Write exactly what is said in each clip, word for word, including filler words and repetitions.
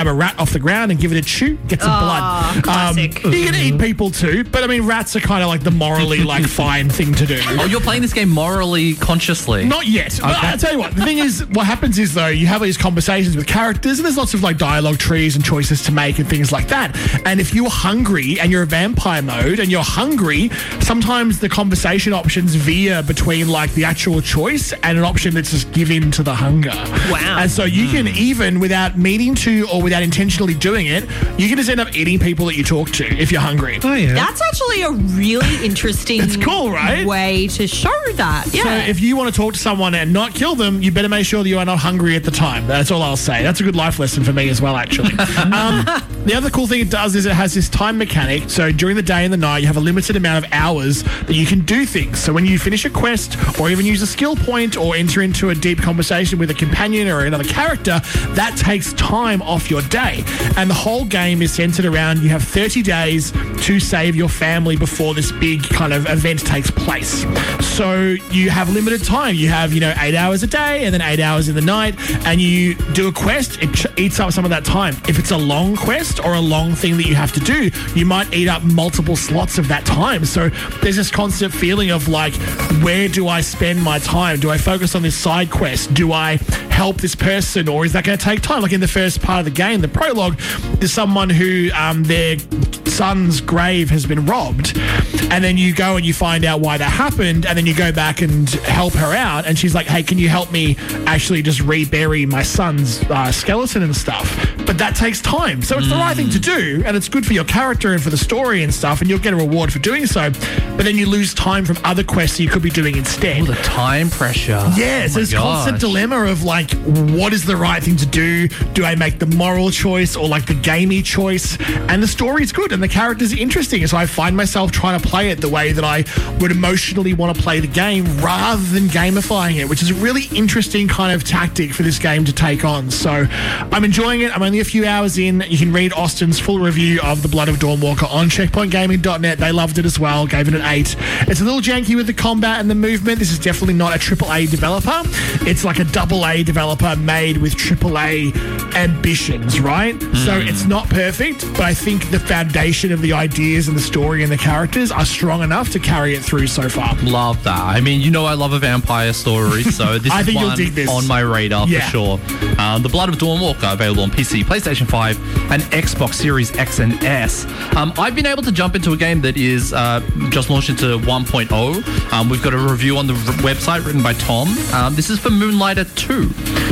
a rat off the ground and give it a chew, get some Oh, blood. classic. Um, you can eat people too, but I mean, rats are kind of like the morally like fine thing to do. Oh, you're playing this game morally consciously. Not yet. But I'll tell you what, the thing is, what happens is though, you have these conversations with characters and there's lots of like dialogue trees and choices to make and things like that. And if you're hungry and you're a vampire mode and you're hungry, sometimes the conversation options veer between like the actual choice and an option that's just given to the hunger. Wow. And so you can even, without meaning to or without intentionally doing it, you can just end up eating people that you talk to if you're hungry. Oh, yeah. That's actually a really interesting It's cool, right? way to show that. Yeah. So if you want to talk to someone and not kill them, you better make sure that you are not hungry at the time. That's all I'll say. That's a good life lesson for me as well, actually. um, the other cool thing it does is it has this time mechanic. So during the day and the night, you have a limited amount of hours that you can do things. So when you finish a quest or even use a skill point or enter into a deep conversation with a companion or another character, that takes time off your day. And the whole game is centered around you have thirty days to save your family before this big kind of event takes place. So you have limited time. You have, you know, eight hours a day and then eight hours in the night, and you do a quest, it ch- eats up some of that time. If it's a long quest or a long thing that you have to do, you might eat up multiple slots of that time. So there's this constant feeling of like, where do I spend my time? Do I focus on this side quest? Do I help this person, or is that going to take time? Like in the first part of the game, the prologue, there's someone who um, their son's grave has been robbed, and then you go and you find out why that happened, and then you go back and help her out, and she's like, hey, can you help me actually just rebury my son's uh, skeleton and stuff? But that takes time. So it's the right thing to do, and it's good for your character and for the story and stuff, and you'll get a reward for doing so. But then you lose time from other quests that you could be doing instead. Oh, the time pressure. Yeah, so Oh my this constant gosh. dilemma of like, what is the right thing to do? Do I make the moral choice or like the gamey choice? And the story's good and the characters are interesting. So I find myself trying to play it the way that I would emotionally want to play the game rather than gamifying it, which is a really interesting kind of tactic for this game to take on. So I'm enjoying it. I'm only a few hours in. You can read Austin's full review of The Blood of Dawnwalker on checkpoint gaming dot net. They loved it as well, gave it an eight. It's a little janky with the combat and the movement. This is definitely not a triple A developer. It's like a double A developer made with triple A ambitions, right? Mm. So it's not perfect, but I think the foundation of the ideas and the story and the characters are strong enough to carry it through so far. Love that. I mean, you know I love a vampire story, so this I is think you'll one dig this. on my radar Yeah. for sure. Um, the Blood of Dawnwalker, available on P C, PlayStation five, and Xbox Series X and S. Um, I've been able to jump into a game that is uh, just launched into one point oh. Um, we've got a review on the r- website written by Tom. Um, this is for Moonlighter two,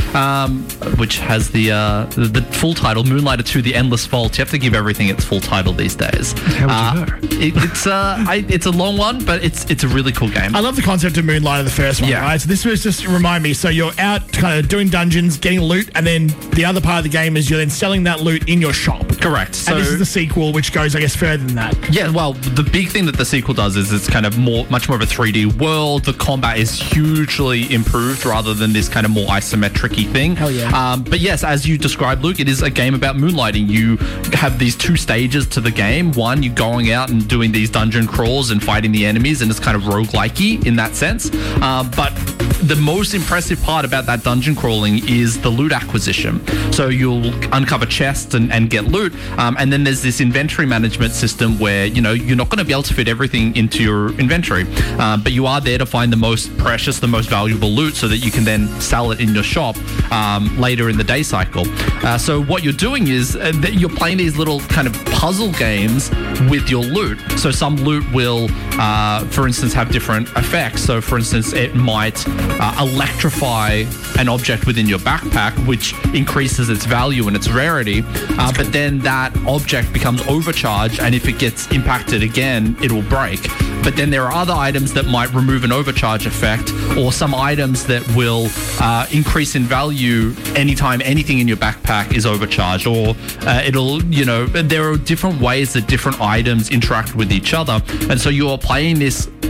um, which has the, uh, the the full title, Moonlighter two: The Endless Vault. You have to give everything its full title these days. How would you Uh, it, it's uh, I, it's a long one, but it's it's a really cool game. I love the concept of Moonlighter, the first one, Yeah. right? So this was just remind me. So you're out kind of doing dungeons, getting loot, and then the other part of the game is you're then selling that loot in your shop. Correct. So And this is the sequel, which goes, I guess, further than that. yeah, well, the big thing that the sequel does is it's kind of more, much more of a three D world. The combat is hugely improved rather than this kind of more isometric-y thing. Hell yeah. Um, but yes, as you described, Luke, it is a game about moonlighting. You have these two stages to the game. One, you're going out and doing these dungeon crawls and fighting the enemies, and it's kind of roguelike-y in that sense. Uh, but the most impressive part about that dungeon crawling is the loot acquisition. So you'll uncover chests and, and get loot, um, and then there's this inventory management system where, you know, you're not going to be able to fit everything into your inventory, uh, but you are there to find the most precious, the most valuable loot so that you can then sell it in your shop um, later in the day cycle. Uh, so what you're doing is uh, that you're playing these little kind of puzzle games with your loot. So some loot will, uh, for instance, have different effects. So for instance, it might uh, electrify an object within your backpack, which increases its value and its rarity. Uh, but then that object becomes overcharged, and if it gets impacted again, it will break. But then there are other items that might remove an overcharge effect, or some items that will uh, increase in value anytime anything in your backpack is overcharged, or uh, it'll, you know, there are different ways that different items interact with each other. And so you're playing this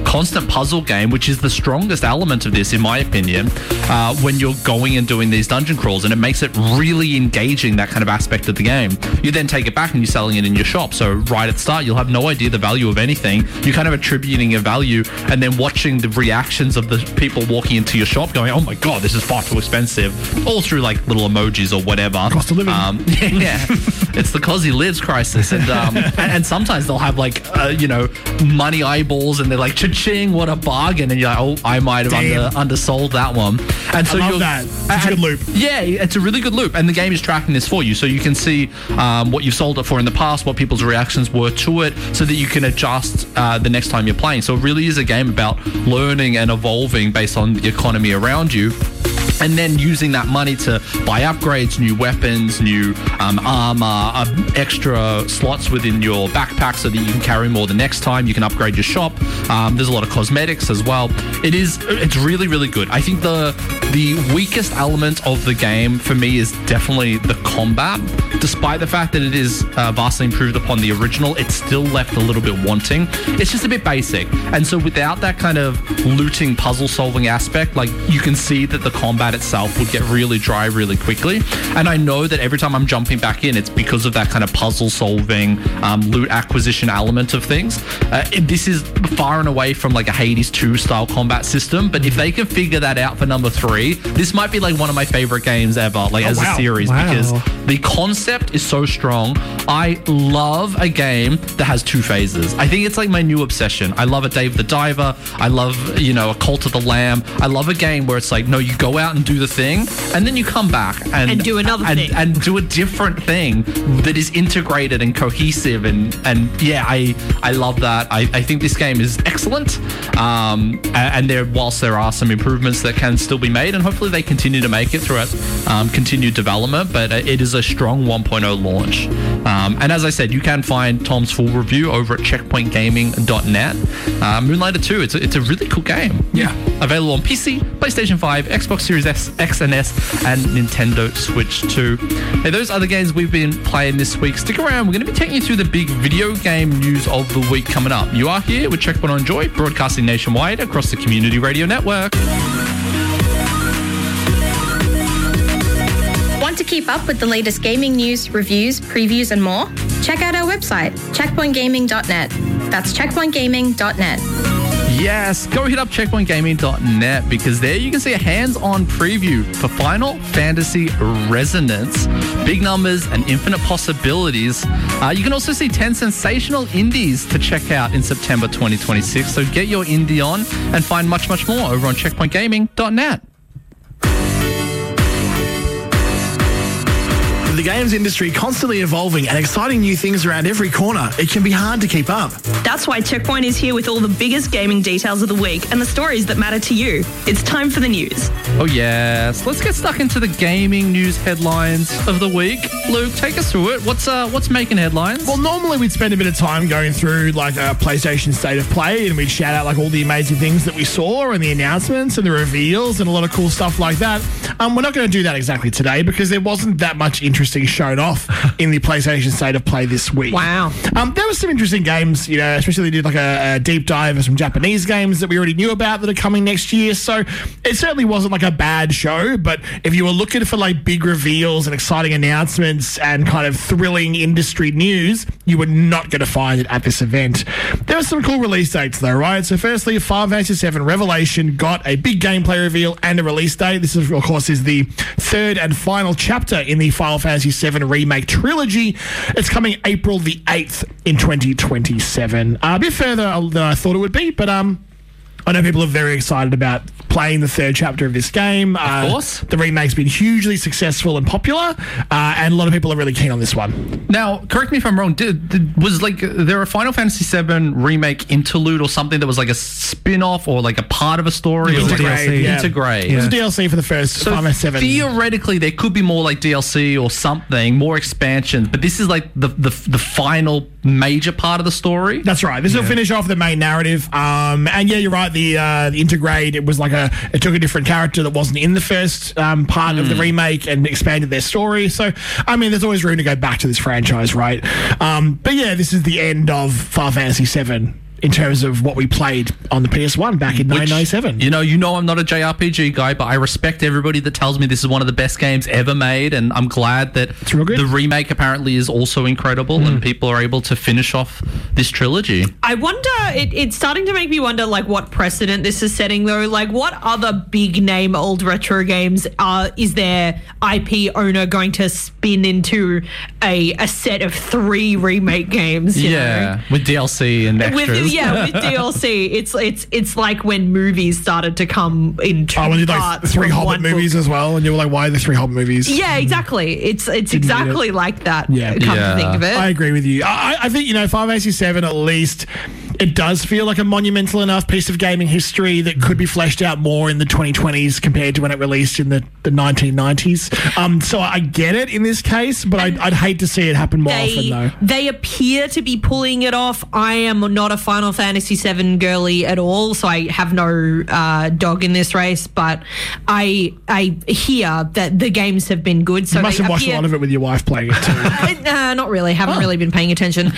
constant puzzle game, which is the strongest element of this, in my opinion, uh, when you're going and doing these dungeon crawls, and it makes it really engaging, that kind of aspect of the game. You then take it back and you're selling it in your shop. So right at the start, you'll have no idea the value of anything. You're kind of attributing a value and then watching the reactions of the people walking into your shop going, oh my God, this is far too expensive, all through like little emojis or whatever. Cost of living. Um, yeah, it's the cause he lives crisis. And, um, and and sometimes they'll have like, uh, you know, money eyeballs and they're like, cha-ching, what a bargain. And you're like, oh, I might have under, undersold that one. And so I love you're, that. It's a good loop. Yeah, it's a really good loop. And the game is tracking this for you. So you can see um, what you've sold it for in the past, what people's reactions were to it, so that you can adjust uh, the next time you're playing. So it really is a game about learning and evolving based on the economy around you. And then using that money to buy upgrades, new weapons, new um, armor, uh, extra slots within your backpack so that you can carry more the next time. You can upgrade your shop. Um, there's a lot of cosmetics as well. It is, it's really, really good. I think the the weakest element of the game for me is definitely the combat. Despite the fact that it is uh, vastly improved upon the original, it's still left a little bit wanting. It's just a bit basic. And so without that kind of looting, puzzle solving aspect, like you can see that the combat itself would get really dry really quickly. And I know that every time I'm jumping back in, it's because of that kind of puzzle solving, um, loot acquisition element of things. Uh, it, this is far and away from like a Hades two style combat system, but if they can figure that out for number three, this might be like one of my favorite games ever, like oh, as wow. a series, wow. because the concept is so strong. I love a game that has two phases. I think it's like my new obsession. I love a Dave the Diver. I love, you know, a Cult of the Lamb. I love a game where it's like, no, you go out and do the thing, and then you come back and, And do another and, thing. and do a different thing that is integrated and cohesive. And, and yeah, I, I love that. I, I think this game is excellent. Um, and, and there, whilst there are some improvements that can still be made, and hopefully they continue to make it throughout um, continued development, but it is a strong one point oh launch. Um, and as I said, you can find Tom's full review over at checkpoint gaming dot net. Uh, Moonlighter two, it's a, it's a really cool game. Yeah. Available on P C, PlayStation five, Xbox Series S, X and S, and Nintendo Switch two. Hey, those are the games we've been playing this week. Stick around. We're going to be taking you through the big video game news of the week coming up. You are here with Checkpoint on Joy, broadcasting nationwide across the Community Radio Network. Want to keep up with the latest gaming news, reviews, previews, and more? Check out our website, checkpoint gaming dot net. That's checkpoint gaming dot net. Yes, go hit up checkpoint gaming dot net, because there you can see a hands-on preview for Final Fantasy Resonance. Big numbers and infinite possibilities. Uh, you can also see ten sensational indies to check out in September twenty twenty-six. So get your indie on and find much, much more over on checkpoint gaming dot net. The games industry constantly evolving and exciting new things around every corner. It can be hard to keep up. That's why Checkpoint is here with all the biggest gaming details of the week and the stories that matter to you. It's time for the news. Oh yes, let's get stuck into the gaming news headlines of the week. Luke, take us through it. What's uh, what's making headlines? Well, normally we'd spend a bit of time going through like a PlayStation State of Play, and we'd shout out like all the amazing things that we saw and the announcements and the reveals and a lot of cool stuff like that. Um, we're not going to do that exactly today because there wasn't that much interesting shown off in the PlayStation State of Play this week. Wow. Um, there were some interesting games, you know, especially they did like a, a deep dive of some Japanese games that we already knew about that are coming next year. So it certainly wasn't like a bad show, but if you were looking for like big reveals and exciting announcements and kind of thrilling industry news, you were not going to find it at this event. There were some cool release dates though, right? So firstly, Final Fantasy seven Revelation got a big gameplay reveal and a release date. This is, of course, is the third and final chapter in the Final Fantasy seven Remake trilogy. It's coming April the eighth in twenty twenty-seven. Uh, a bit further than I thought it would be, but um, I know people are very excited about playing the third chapter of this game. Of uh, course. The remake's been hugely successful and popular, uh, and a lot of people are really keen on this one. Now, correct me if I'm wrong, did, did, was like there a Final Fantasy seven Remake interlude or something that was like a spin-off or like a part of a story? Or like Intergrade, a, yeah. Intergrade. It was a D L C for the first So Final Fantasy seven. theoretically, there could be more like D L C or something, more expansions, but this is like the the, the final major part of the story. That's right. This will finish off the main narrative. Um, and yeah, you're right. The uh, the Intergrade, it was like a, it took a different character that wasn't in the first um, part mm. of the remake and expanded their story. So, I mean, there's always room to go back to this franchise, right? Um, but yeah, this is the end of Final Fantasy seven. in terms of what we played on the P S one back in Which, nineteen ninety-seven. You know, you know, I'm not a J R P G guy, but I respect everybody that tells me this is one of the best games ever made, and I'm glad that It's real good. the remake apparently is also incredible, Mm. and people are able to finish off this trilogy. I wonder, it, it's starting to make me wonder, like, what precedent this is setting, though. Like, what other big name old retro games are, is their I P owner going to spin into a, a set of three remake games? You Yeah, know? with D L C and extras. With, yeah, with D L C, it's it's it's like when movies started to come in two Oh, when you did like parts three from Hobbit one book. movies as well, and you were like, why are there three Hobbit movies? Yeah, exactly. It's it's Didn't need exactly it. like that. Yeah. come Yeah. to think of it. I agree with you. I, I think, you know, Final Fantasy seven, at least, it does feel like a monumental enough piece of gaming history that could be fleshed out more in the twenty twenties compared to when it released in the, the nineteen nineties. Um, so I get it in this case, but I'd, I'd hate to see it happen more often, they, though. they appear to be pulling it off. I am not a Final Fantasy seven girly at all, so I have no uh, dog in this race. But I I hear that the games have been good. So You must they have watched appear- a lot of it with your wife playing it too. Uh, not really. Haven't really been paying attention.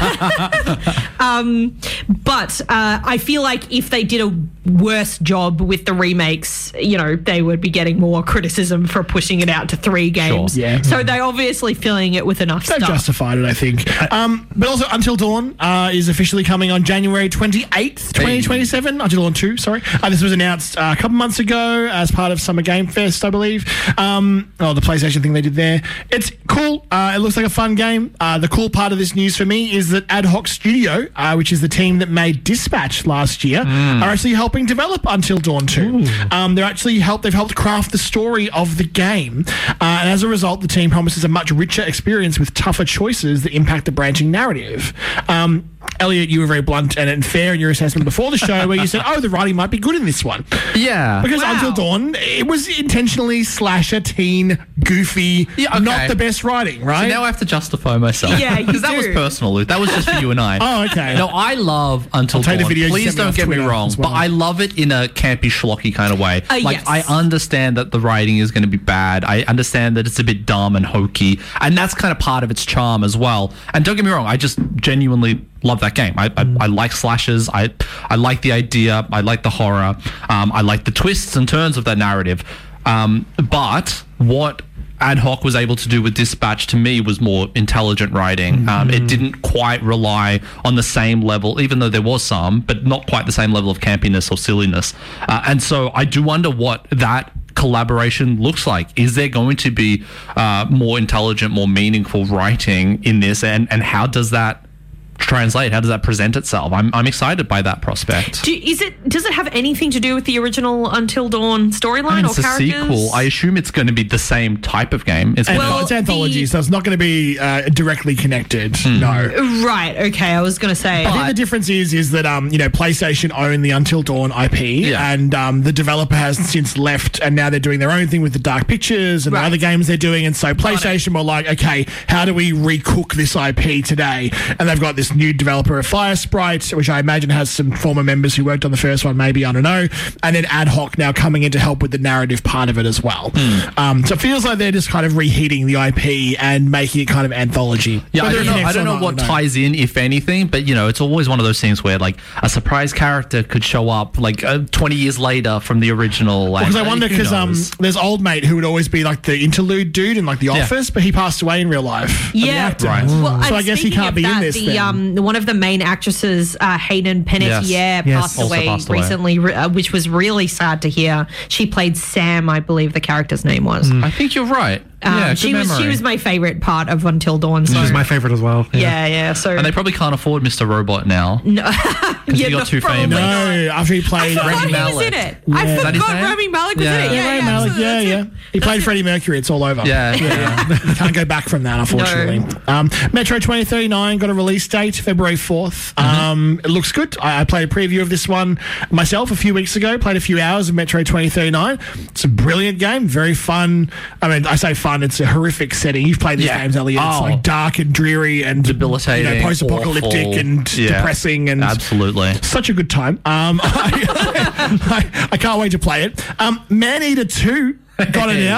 um, but uh, I feel like if they did a worse job with the remakes, you know, they would be getting more criticism for pushing it out to three games. Yeah. So they're obviously filling it with enough They've stuff. justified it, I think. Um, but also, Until Dawn uh, is officially coming on January twenty-eighth, twenty twenty-seven. Until Dawn two, sorry. Uh, this was announced uh, a couple months ago as part of Summer Game Fest, I believe. Um, oh, the PlayStation thing they did there. It's cool. Uh, it looks like a fun game. Uh, the cool part of this news for me is that Ad Hoc Studio, uh, which is the team that made Dispatch last year, Mm. are actually helping develop Until Dawn two. Um, they're actually helped. They've helped craft the story of the game, uh, and as a result, the team promises a much richer experience with tougher choices that impact the branching narrative. Um, Elliot, you were very blunt and, and fair in your assessment before the show, where you said, "Oh, the writing might be good in this one." Yeah. Because Wow. Until Dawn, it was intentionally slasher, teen, goofy, Yeah, okay. not the best writing, right? So now I have to justify myself. Yeah, you Because that was do. personal, Luke. That was just for you and I. Oh, okay. No, I love Until I'll take the Dawn. video you Please sent me don't off get me Twitter wrong, as well. but I love it in a campy, schlocky kind of way. Uh, like, yes. I understand that the writing is going to be bad. I understand that it's a bit dumb and hokey, and that's kind of part of its charm as well. And don't get me wrong, I just genuinely love that game. I, I, I like slashes. I I like the idea. I like the horror. Um, I like the twists and turns of that narrative. Um, but what Ad Hoc was able to do with Dispatch, to me, was more intelligent writing. Um, it didn't quite rely on the same level, even though there was some, but not quite the same level of campiness or silliness. Uh, and so I do wonder what that collaboration looks like. Is there going to be uh, more intelligent, more meaningful writing in this? And, and how does that translate? How does that present itself? I'm, I'm excited by that prospect. Do, is it? Does it have anything to do with the original Until Dawn storyline I mean, or it's a characters? sequel. I assume it's going to be the same type of game. It's And gonna- Well, it's anthology, the- so it's not going to be uh, directly connected. No. Right. Okay. I was going to say. I think the difference is is that um you know PlayStation own the Until Dawn I P, Yeah. and um the developer has since left, and now they're doing their own thing with the Dark Pictures and Right. the other games they're doing. And so PlayStation were like, okay, how do we recook this I P today? And they've got this new developer, Fire Sprite, which I imagine has some former members who worked on the first one, maybe, I don't know, and then Ad Hoc now coming in to help with the narrative part of it as well. Um, so it feels like they're just kind of reheating the I P and making it kind of anthology. Yeah, I Whether don't it know. connects I don't or know not, what I ties in, if anything, but you know, it's always one of those things where like a surprise character could show up like uh, twenty years later from the original. Because and, I uh, wonder, who because um, knows? there's old mate who would always be like the interlude dude in like The Yeah. Office, but he passed away in real life. The Yeah, actor. Right. Well, So and I guess he speaking can't of be in that, this The then. um, one of the main actresses, uh, Hayden Panettiere, Yes. Yes. passed, Also away passed away. recently, re- uh, which was really sad to hear. She played Sam, I believe the character's name was. I think you're right. Um, yeah, good she was she memory. was my favorite part of Until Dawn. So She's my favorite as well. yeah, yeah. So And they probably can't afford Mister Robot now. no, he yeah, got no, too probably famous. not. No, after he played I forgot Rami he was Malek. in it. Yeah. I Is that his forgot name? Rami Malek was Yeah. in it. Yeah, Yeah, Ray yeah, Malek, absolutely, yeah, that's yeah. it. He played Freddie Mercury. It's all over. Yeah, yeah. You can't go back from that, unfortunately. Um, Metro twenty thirty-nine got a release date, February fourth. Mm-hmm. Um, it looks good. I, I played a preview of this one myself a few weeks ago, played a few hours of Metro twenty thirty-nine. It's a brilliant game, very fun. I mean, I say fun, it's a horrific setting. You've played these Yeah. games, Elliot. It's Oh. like dark and dreary and Debilitating, you know, post-apocalyptic awful. and Yeah. depressing and Absolutely. such a good time. Um, I, I, I can't wait to play it. Um, Maneater two got Hey. announced.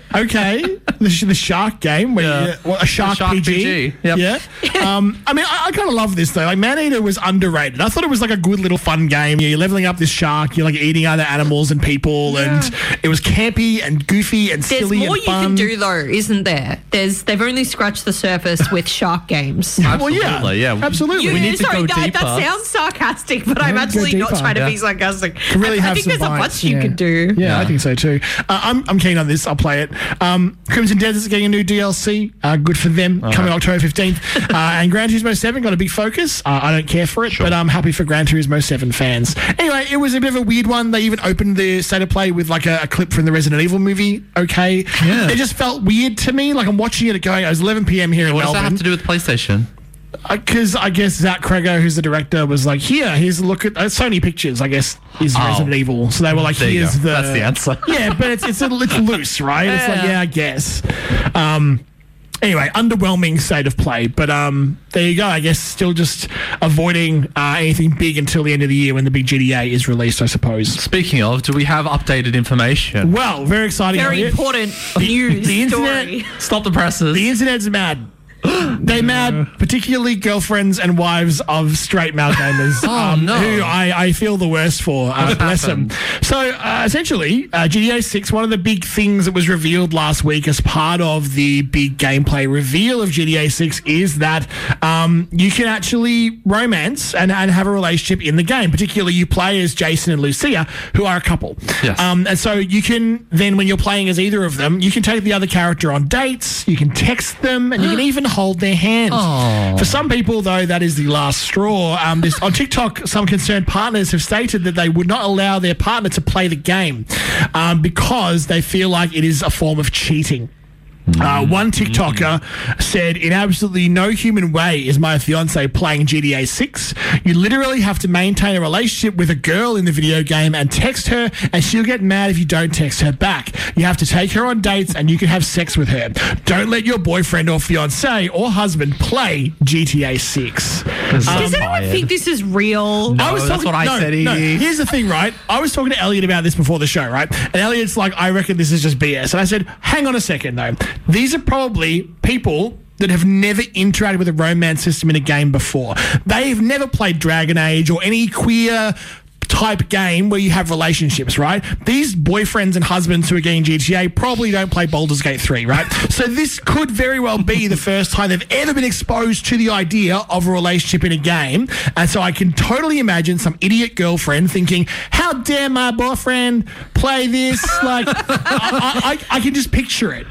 Okay, the, sh- the shark game, where Yeah. you, well, a shark, Shark P G. P G, yep. Yeah. Um, I mean, I, I kind of love this though. Like, Maneater was underrated. I thought it was like a good little fun game. You're leveling up this shark. You're like eating other animals and people, and it was campy and goofy and There's silly more and you fun. can do, though, isn't there? There's they've only scratched the surface with shark games. Well, yeah, Absolutely, yeah. absolutely. You- We need to sorry, go that, that deeper. sounds sarcastic, but I'm go actually not deeper, trying to be yeah. sarcastic. really I, have I think some there's a bites, bunch you yeah. could do. Yeah, I think so too. Uh, I'm, I'm keen on this. I'll play it. Um, Crimson Desert's getting a new D L C. Uh, good for them. Coming October fifteenth. uh, and Gran Turismo seven got a big focus. Uh, I don't care for it, but I'm happy for Gran Turismo seven fans. Anyway, it was a bit of a weird one. They even opened the state of play with like a, a clip from the Resident Evil movie. Okay. Yeah. It just felt weird to me. Like I'm watching it going, it was eleven p.m. here in What does that have Melbourne. to do with PlayStation? Because I guess Zach Kreger, who's the director, was like, here, here's a look at uh, Sony Pictures, I guess, is Oh. Resident Evil. So they were like, There you here's go. the... That's the answer. Yeah, but it's it's, a, it's loose, right? It's like, Yeah. yeah, I guess. Um, anyway, underwhelming state of play. But um, there you go. I guess still just avoiding uh, anything big until the end of the year when the big G T A is released, I suppose. Speaking of, do we have updated information? Well, very exciting. Very Elliot. important news the internet- story. Stop the presses. The internet's mad. They mad, particularly girlfriends and wives of straight male gamers, Oh, no. who I, I feel the worst for. Uh, bless them. happened? So, uh, essentially, uh, G T A six, one of the big things that was revealed last week as part of the big gameplay reveal of G T A six is that um, you can actually romance and, and have a relationship in the game. Particularly, you play as Jason and Lucia, who are a couple. Yes. Um, and so you can then, when you're playing as either of them, you can take the other character on dates, you can text them, and you can even hold their hand. Aw. For some people, though, that is the last straw. Um, this, on TikTok, some concerned partners have stated that they would not allow their partner to play the game um, because they feel like it is a form of cheating. Uh, one TikToker said, in absolutely no human way is my fiance playing G T A six. You literally have to maintain a relationship with a girl in the video game and text her, and she'll get mad if you don't text her back. You have to take her on dates and you can have sex with her. Don't let your boyfriend or fiance or husband play G T A six. Does anyone think this is real? No, that's what I said, No, Edie. here's the thing, right? I was talking to Elliot about this before the show, right? And Elliot's like, I reckon this is just B S. And I said, hang on a second, though. These are probably people that have never interacted with a romance system in a game before. They've never played Dragon Age or any queer type game where you have relationships, right? These boyfriends and husbands who are getting G T A probably don't play Baldur's Gate three, right? So this could very well be the first time they've ever been exposed to the idea of a relationship in a game. And so I can totally imagine some idiot girlfriend thinking, how dare my boyfriend play this? Like, I, I, I, I can just picture it.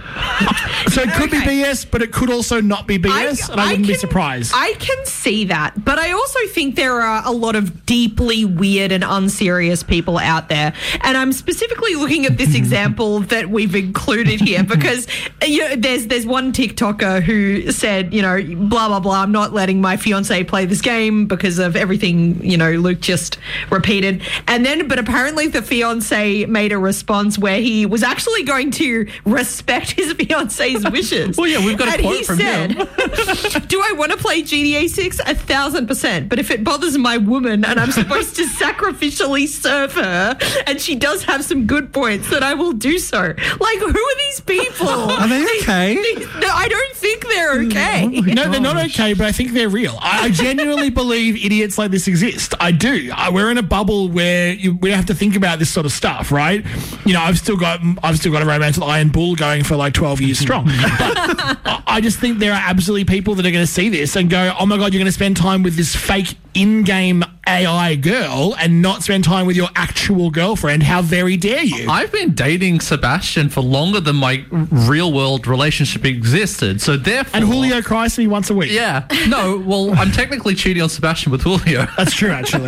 So it could be Okay. B S, but it could also not be B S, and I wouldn't be can- surprised. I can see that, but I also think there are a lot of deeply weird and unserious people out there. And I'm specifically looking at this example that we've included here because you know, there's there's one TikToker who said, you know, blah blah blah. I'm not letting my fiance play this game because of everything, you know, Luke just repeated. And then, but apparently the fiance made a response where he was actually going to respect his fiance's wishes. Well, yeah, we've got a and quote he from said, him. do I want to play G T A six? A thousand percent. But if it bothers my woman and I'm supposed to sacrificially serve her and she does have some good points, then I will do so. Like, who are these people? Are they okay? These- no, I don't think they're okay. No, they're not okay, but I think they're real. I, I genuinely believe idiots like this exist. I do. I, we're in a bubble where you, we don't have to think about this sort of stuff, right? You know, I've still got I've still got a romance with Iron Bull going for like twelve years strong. But I, I just think there are absolutely people that are going to see this and go, "Oh my god, you're going to spend time with this fake in-game A I girl and not spend time with your actual girlfriend. How very dare you?" I've been dating Sebastian for longer than my real world relationship existed. So therefore, And Julio cries to me once a week. Yeah. No, well, I'm technically cheating on Sebastian with Julio. That's true, actually.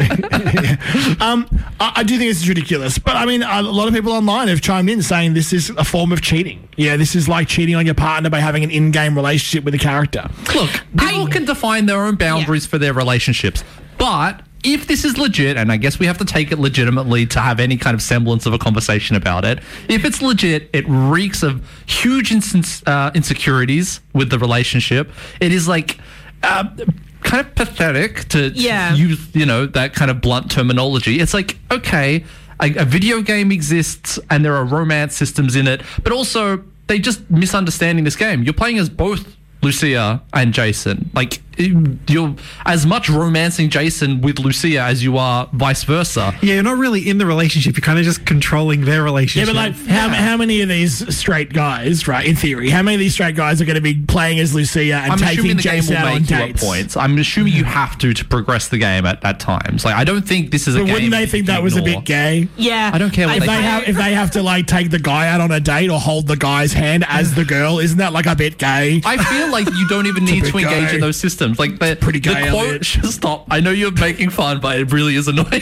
um, I, I do think this is ridiculous. But, I mean, a lot of people online have chimed in saying this is a form of cheating. Yeah, this is like cheating on your partner by having an in-game relationship with a character. Look, people I- can define their own boundaries for their relationships. But if this is legit, and I guess we have to take it legitimately to have any kind of semblance of a conversation about it, if it's legit, it reeks of huge instance, uh, insecurities with the relationship. It is like uh, kind of pathetic to, to Yeah. use, you know, that kind of blunt terminology. It's like, okay, a, a video game exists and there are romance systems in it, but also they just misunderstanding this game. You're playing as both Lucia and Jason. Like, you're as much romancing Jason with Lucia as you are vice versa. Yeah, you're not really in the relationship. You're kind of just controlling their Yeah, relationship. but like, how, how many of these straight guys, right, in theory, how many of these straight guys are going to be playing as Lucia and I'm taking assuming the game Jason will out on make you at dates? points. I'm assuming you have to to progress the game at, at times. Like, I don't think this is a But game. wouldn't they you think can that was a ignore. bit gay? Yeah. I don't care what If they they, think. have, if they have to like take the guy out on a date or hold the guy's hand as the girl, isn't that like a bit gay? I feel like you don't even need bit to engage gay. in those systems. Like the, pretty the gay, quote. Elliot. Stop! I know you're making fun, but it really is annoying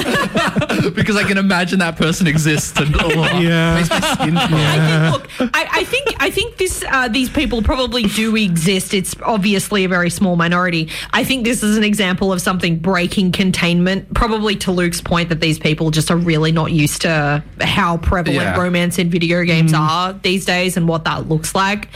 because I can imagine that person exists. And oh, Yeah. makes my skin crawl. I think, look, I, I think I think this uh, these people probably do exist. It's obviously a very small minority. I think this is an example of something breaking containment. Probably to Luke's point that these people just are really not used to how prevalent Yeah. romance in video games are these days and what that looks like.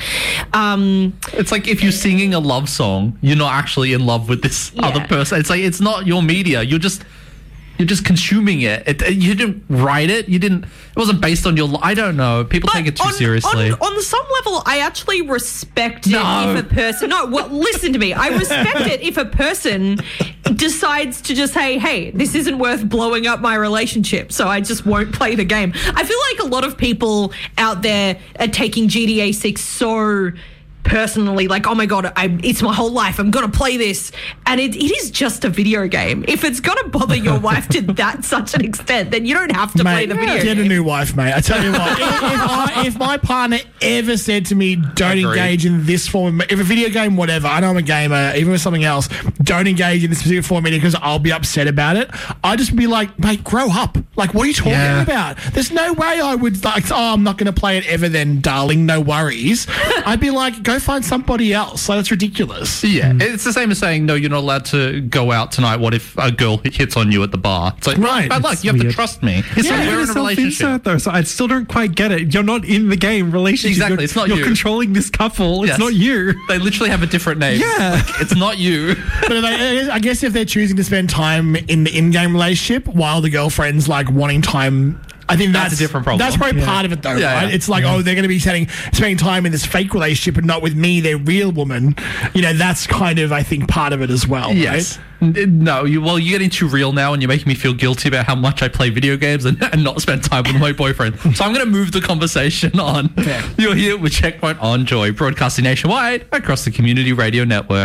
Um, It's like if you're singing a love song, you're not actually in love with this Yeah. other person. It's like it's not your media. You're just you're just consuming it. it. You didn't write it. You didn't. It wasn't based on your. li- I don't know. People But take it too on, seriously. On, on some level, I actually respect it No. if a person. No, well, listen to me. I respect it if a person decides to just say, "Hey, this isn't worth blowing up my relationship, so I just won't play the game." I feel like a lot of people out there are taking G T A six so personally, like, oh my god, I, it's my whole life, I'm gonna play this, and it, it is just a video game. If it's gonna bother your wife to that such an extent, then you don't have to play Mate, the video get game. a new wife, mate. I tell you what, if, if, I, if my partner ever said to me, don't Agreed. engage in this form of, if a video game, whatever, I know I'm a gamer, even with something else, don't engage in this specific form of media because I'll be upset about it, I'd just be like, mate, grow up. Like, what are you talking Yeah. about? There's no way I would, like, oh, I'm not going to play it ever then, darling, no worries. I'd be like, go find somebody else. Like, that's ridiculous. Yeah, it's the same as saying, no, you're not allowed to go out tonight. What if a girl hits on you at the bar? It's like, Right. bad luck. It's You have to weird. trust me. It's Yeah, like we're you're in a relationship. self-insert though, so I still don't quite get it. You're not in the game relationship. Exactly, You're, it's not you're you. controlling this couple. It's Yes. not you. They literally have a different name. Yeah. Like, it's not you. But if they, I guess if they're choosing to spend time in the in-game relationship while the girlfriend's like wanting time, I think that's, That's a different problem. That's probably Yeah. part of it, though, Yeah, right? yeah. It's like, oh, they're going to be spending spending time in this fake relationship and not with me, their real woman. You know, that's kind of, I think, part of it as well. Yes. Right? N- No, you well, you're getting too real now, and you're making me feel guilty about how much I play video games and, and not spend time with my boyfriend. So I'm going to move the conversation on. Yeah. You're here with Checkpoint on Joy, broadcasting nationwide across the Community Radio Network.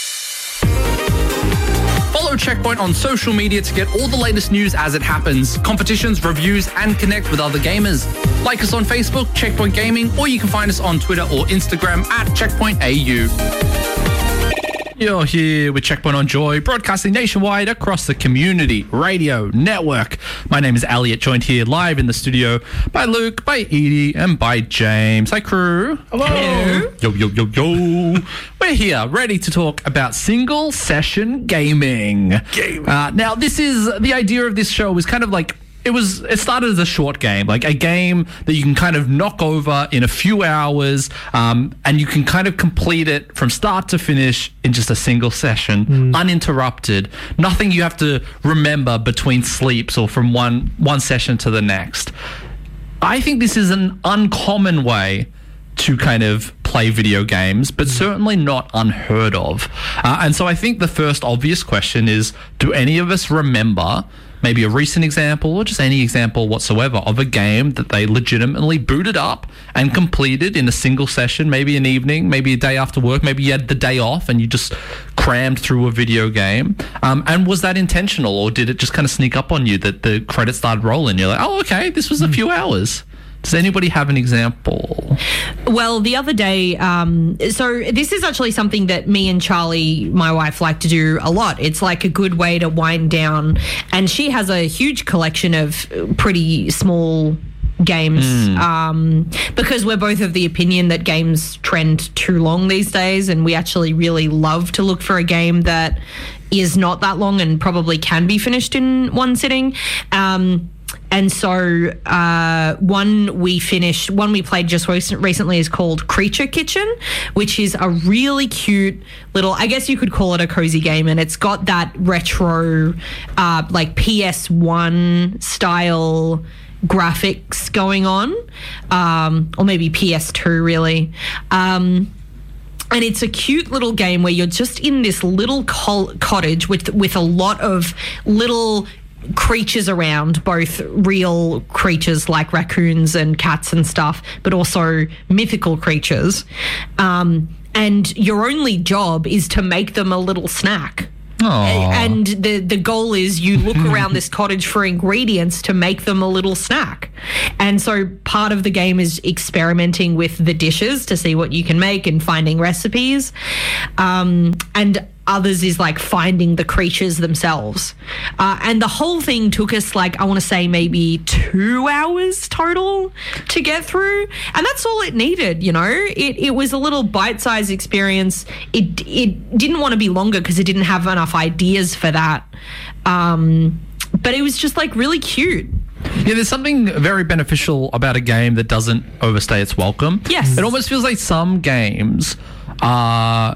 Follow Checkpoint on social media to get all the latest news as it happens, competitions, reviews, and connect with other gamers. Like us on Facebook, Checkpoint Gaming, or you can find us on Twitter or Instagram at Checkpoint A U. You're here with Checkpoint on Joy, broadcasting nationwide across the Community Radio Network. My name is Elliot, joined here live in the studio by Luke, by Edie, and by James. Hi, crew. Hello. Yo, yo, yo, yo. We're here, ready to talk about single session gaming. Gaming. Uh, now, this is the idea of this show is kind of like it was. It started as a short game, like a game that you can kind of knock over in a few hours, um, and you can kind of complete it from start to finish in just a single session, uninterrupted. Nothing you have to remember between sleeps or from one one session to the next. I think this is an uncommon way to kind of play video games, but certainly not unheard of. Uh, and so I think the first obvious question is, do any of us remember maybe a recent example or just any example whatsoever of a game that they legitimately booted up and completed in a single session, maybe an evening, maybe a day after work, maybe you had the day off and you just crammed through a video game? Um, and was that intentional, or did it just kind of sneak up on you that the credits started rolling? You're like, oh, okay, this was a few hours. Does anybody have an example? Well, the other day, um, so this is actually something that me and Charlie, my wife, like to do a lot. It's like a good way to wind down. And she has a huge collection of pretty small games um, because we're both of the opinion that games trend too long these days. And we actually really love to look for a game that is not that long and probably can be finished in one sitting. Um, And so uh, one we finished, one we played just recent, recently is called Creature Kitchen, which is a really cute little, I guess you could call it a cozy game. And it's got that retro, uh, like P S one style graphics going on, um, or maybe P S two really. Um, And it's a cute little game where you're just in this little col- cottage with with a lot of little creatures around, both real creatures like raccoons and cats and stuff, but also mythical creatures. Um, and your only job is to make them a little snack. Aww. And the, the goal is you look around this cottage for ingredients to make them a little snack. And so part of the game is experimenting with the dishes to see what you can make and finding recipes. Um, and others is like finding the creatures themselves. Uh, and the whole thing took us like, I want to say maybe two hours total to get through. And that's all it needed, you know. It it was a little bite-sized experience. It, it didn't want to be longer because it didn't have enough ideas for that. Um, but it was just like really cute. Yeah, there's something very beneficial about a game that doesn't overstay its welcome. Yes. It almost feels like some games are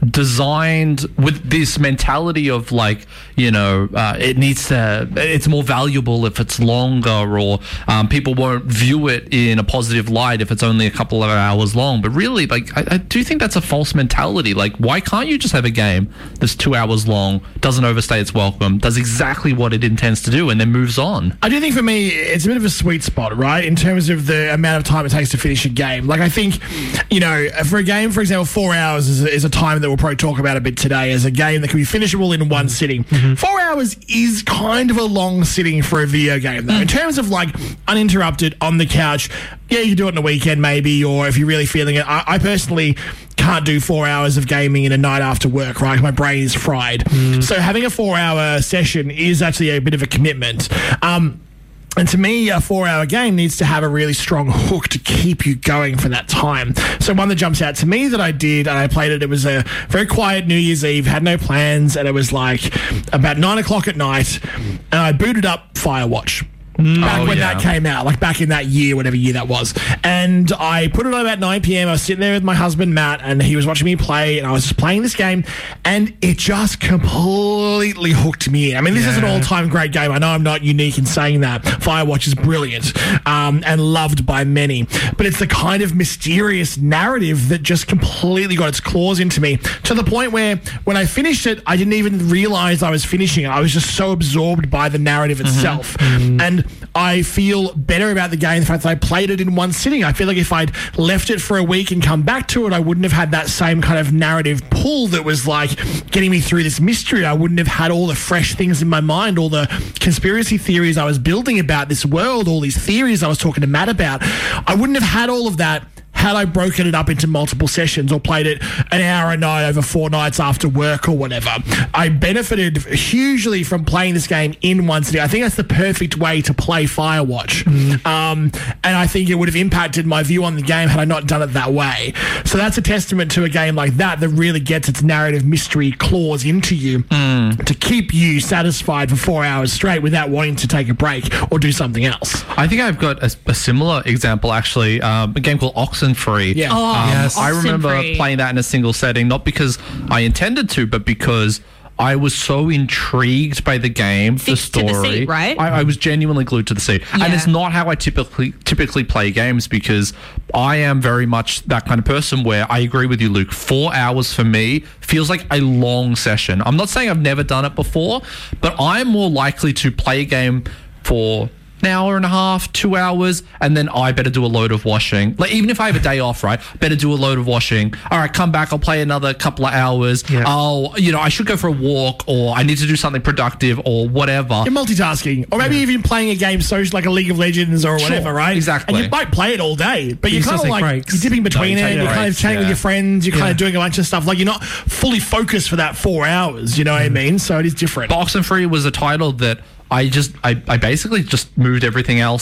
designed with this mentality of like, you know, uh, it needs to, it's more valuable if it's longer, or um, people won't view it in a positive light if it's only a couple of hours long. But really, like, I, I do think that's a false mentality. Like, why can't you just have a game that's two hours long, doesn't overstay its welcome, does exactly what it intends to do, and then moves on? I do think for me, it's a bit of a sweet spot, right? In terms of the amount of time it takes to finish a game. Like, I think, you know, for a game, for example, four hours is a, is a time that we'll probably talk about a bit today as a game that can be finishable in one sitting. Mm-hmm. Four hours is kind of a long sitting for a video game, though. Mm. In terms of, like, uninterrupted, on the couch, yeah, you can do it on a weekend maybe, or if you're really feeling it. I, I personally can't do four hours of gaming in a night after work, right? My brain is fried. Mm. So having a four-hour session is actually a bit of a commitment. Um... And to me, a four-hour game needs to have a really strong hook to keep you going for that time. So one that jumps out to me that I did, and I played it, it was a very quiet New Year's Eve, had no plans, and it was like about nine o'clock at night, and I booted up Firewatch. Back oh, when yeah. that came out, like back in that year, whatever year that was. And I put it on about nine p.m. I was sitting there with my husband, Matt, and he was watching me play, and I was just playing this game, and it just completely hooked me in. I mean, this yeah. is an all-time great game. I know I'm not unique in saying that. Firewatch is brilliant um, and loved by many. But it's the kind of mysterious narrative that just completely got its claws into me, to the point where when I finished it, I didn't even realize I was finishing it. I was just so absorbed by the narrative itself. Mm-hmm. And I feel better about the game, the fact that I played it in one sitting. I feel like if I'd left it for a week and come back to it, I wouldn't have had that same kind of narrative pull that was like getting me through this mystery. I wouldn't have had all the fresh things in my mind, all the conspiracy theories I was building about this world, all these theories I was talking to Matt about. I wouldn't have had all of that had I broken it up into multiple sessions or played it an hour a night over four nights after work or whatever. I benefited hugely from playing this game in one sitting. I think that's the perfect way to play Firewatch. Mm. Um, and I think it would have impacted my view on the game had I not done it that way. So that's a testament to a game like that that really gets its narrative mystery claws into you mm. to keep you satisfied for four hours straight without wanting to take a break or do something else. I think I've got a, a similar example, actually. Um, a game called Oxenfree. Yeah. Oh, um, yes. I remember Oxenfree. playing that in a single setting, not because I intended to, but because I was so intrigued by the game, Fixed the to story. the seat, right? I, I was genuinely glued to the seat. Yeah. And it's not how I typically typically play games, because I am very much that kind of person where I agree with you, Luke. Four hours for me feels like a long session. I'm not saying I've never done it before, but I'm more likely to play a game for an hour and a half, two hours, and then I better do a load of washing. Like, even if I have a day off, right, better do a load of washing. All right, come back, I'll play another couple of hours. Yeah. I'll, you know, I should go for a walk, or I need to do something productive, or whatever. You're multitasking, or maybe yeah. even playing a game social like a League of Legends or whatever, Sure, right? exactly. And you might play it all day, but you're You kind of still like take breaks. you're dipping between No, you it. take You're kind of breaks, chatting with yeah. your friends. You're kind Yeah. of doing a bunch of stuff. Like, you're not fully focused for that four hours. You know what I mean? So it is different. Oxenfree was a title that I just, I, I basically just moved everything else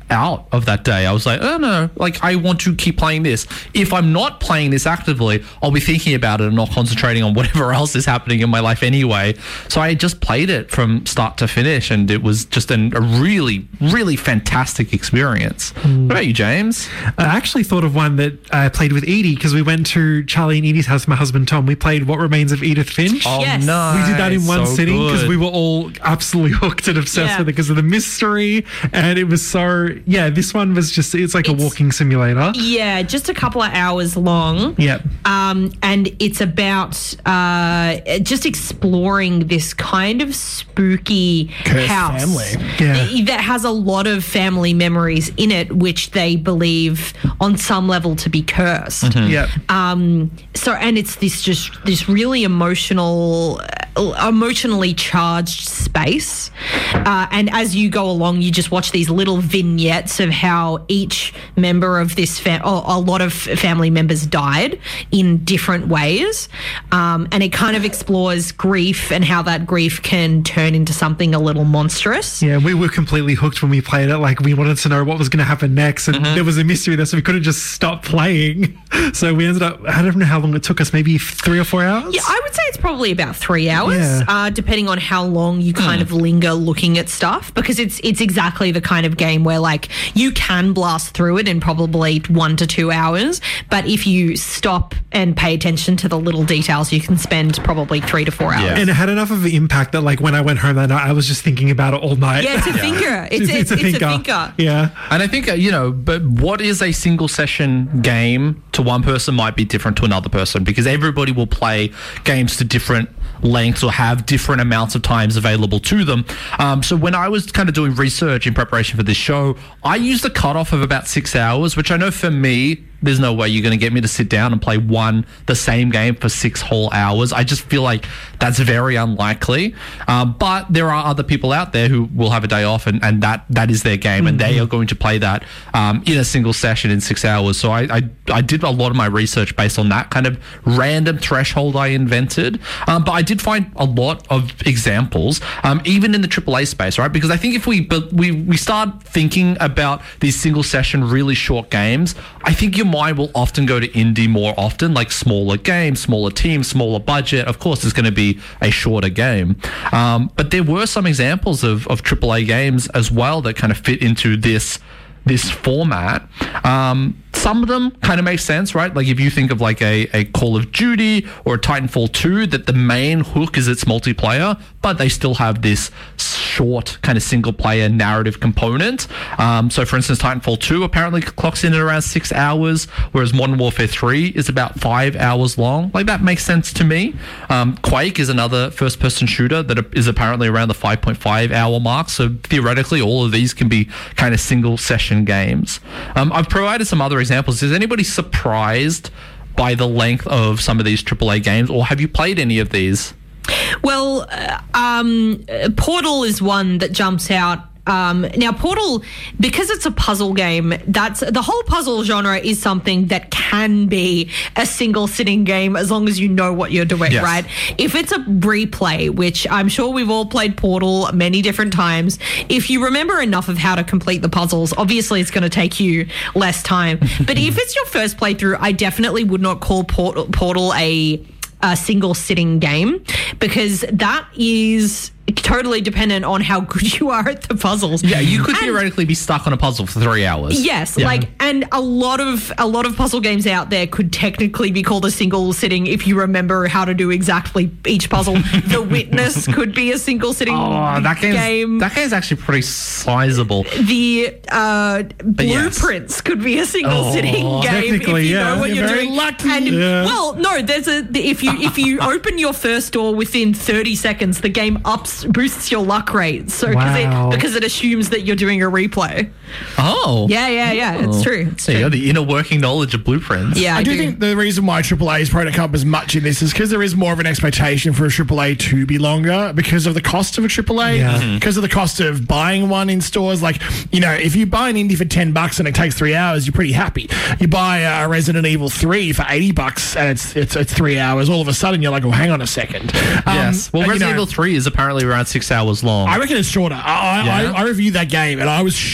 out of that day. I was like, oh no, like I want to keep playing this. If I'm not playing this actively, I'll be thinking about it and not concentrating on whatever else is happening in my life anyway. So I just played it from start to finish, and it was just an, a really, really fantastic experience. Mm. What about you, James? I actually thought of one that I played with Edie, because we went to Charlie and Edie's house, my husband Tom. We played What Remains of Edith Finch. Oh, Yes. nice. We did that in one So sitting because good. we were all absolutely hooked and obsessed Yeah. with it because of the mystery, and it was so, yeah, this one was just, it's like It's- a walking simulator. Yeah, just a couple of hours long. Yeah. Um, and it's about uh, just exploring this kind of spooky Cursed house family. Yeah. th- that has a lot of family memories in it, which they believe on some level to be cursed. Yeah. Um, so, and it's this just this really emotional, uh, emotionally charged space. Uh, and as you go along, you just watch these little vignettes of how each member of this fam- or a lot of family members died in different ways. Um, and it kind of explores grief and how that grief can turn into something a little monstrous. Yeah, we were completely hooked when we played it. Like, we wanted to know what was going to happen next, and there was a mystery there, so we couldn't just stop playing. So we ended up, I don't know how long it took us, maybe three or four hours? Yeah, I would say it's probably about three hours, Yeah. uh, depending on how long you kind of linger looking at stuff, because it's it's exactly the kind of game where, like, you can blast through it in probably one to two hours, but if you stop and pay attention to the little details, you can spend probably three to four hours. Yeah. And it had enough of an impact that, like, when I went home that night, I was just thinking about it all night. Yeah, it's a thinker. It's, it's, it's, a thinker. Yeah. And I think, uh, you know, but what is a single session game to one person might be different to another person, because everybody will play games to different lengths or have different amounts of times available to them. Um, so when I was kind of doing research in preparation for this show, I used a cutoff of about six hours, which I know for me, there's no way you're going to get me to sit down and play one, the same game for six whole hours. I just feel like that's very unlikely. Um, but there are other people out there who will have a day off, and, and that that is their game, and they are going to play that um, in a single session in six hours. So I, I I did a lot of my research based on that kind of random threshold I invented. Um, but I did find a lot of examples, um, even in the triple A space, right? Because I think if we but we we start thinking about these single session, really short games, I think your mind will often go to indie more often, like smaller games, smaller teams, smaller budget. Of course, it's going to be a shorter game. Um, but there were some examples of, of triple A games as well that kind of fit into this this format. Um, some of them kind of make sense, right? Like if you think of like a, a Call of Duty or a Titanfall two, that the main hook is its multiplayer, but they still have this short kind of single player narrative component. Um, so for instance, Titanfall two apparently clocks in at around six hours, whereas Modern Warfare three is about five hours long. Like that makes sense to me. Um, Quake is another first person shooter that is apparently around the five point five hour mark. So theoretically, all of these can be kind of single session games. Um, I've provided some other examples. Is anybody surprised by the length of some of these triple A games, or have you played any of these? Well, uh, um, uh, Portal is one that jumps out. Um, now, Portal, because it's a puzzle game, that's the whole puzzle genre is something that can be a single sitting game as long as you know what you're doing, Yes. right? If it's a replay, which I'm sure we've all played Portal many different times, if you remember enough of how to complete the puzzles, obviously it's going to take you less time. But if it's your first playthrough, I definitely would not call Portal, Portal a, a single sitting game, because that is totally dependent on how good you are at the puzzles. Yeah, you could And- theoretically be stuck on a puzzle for three hours. Yes, Yeah. like, and a lot of a lot of puzzle games out there could technically be called a single sitting if you remember how to do exactly each puzzle. The Witness could be a single sitting Oh, that game's, game. that game's actually pretty sizable. the uh, yes. Blueprints could be a single Oh, sitting game if technically, you yeah. know what You're you're, very doing. lucky. And Yeah. well, no, there's a if you if you open your first door within thirty seconds, the game ups boosts your luck rate. So because Wow. it because it assumes that you're doing a replay. Oh. Yeah, yeah, yeah. It's true. It's There you true. go, the inner working knowledge of Blueprints. Yeah, I do think the reason why triple A's probably don't come up as much in this is because there is more of an expectation for a triple A to be longer because of the cost of a triple A, Yeah. Mm-hmm. because of the cost of buying one in stores. Like, you know, if you buy an indie for ten bucks and it takes three hours, you're pretty happy. You buy a Resident Evil three for eighty bucks and it's it's it's three hours. All of a sudden, you're like, well, hang on a second. Um, Yes. Well, and, you Resident know, Evil three is apparently around six hours long. I reckon it's shorter. I, Yeah? I, I reviewed that game and I was shocked